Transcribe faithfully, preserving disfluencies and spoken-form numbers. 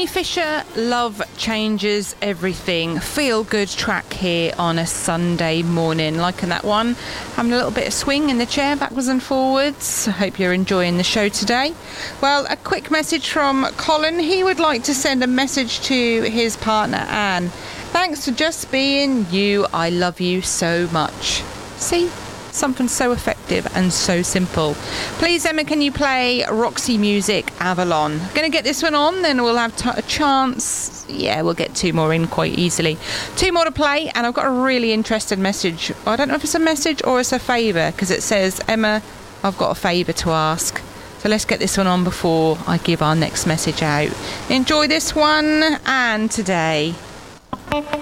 Amy Fisher, Love Changes Everything. Feel good track here on a Sunday morning. Liking that one. Having a little bit of swing in the chair, backwards and forwards. I hope you're enjoying the show today. Well, a quick message from Colin. He would like to send a message to his partner, Anne. Thanks for just being you. I love you so much. See? Something so effective and so simple. Please, Emma, can you play Roxy Music, Avalon? Going to get this one on, then we'll have t- a chance. Yeah, we'll get two more in quite easily. Two more to play, and I've got a really interesting message. I don't know if it's a message or it's a favour, because it says, Emma, I've got a favour to ask. So let's get this one on before I give our next message out. Enjoy this one, and today.